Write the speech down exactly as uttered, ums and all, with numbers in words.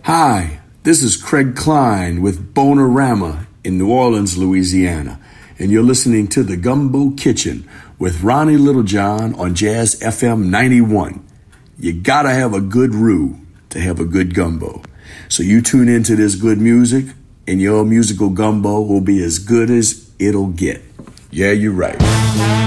Hi, this is Craig Klein with Bonerama in New Orleans, Louisiana, and you're listening to The Gumbo Kitchen with Ronnie Littlejohn on Jazz F M ninety-one. You gotta have a good roux to have a good gumbo. So you tune into this good music, and your musical gumbo will be as good as it'll get. Yeah, you're right.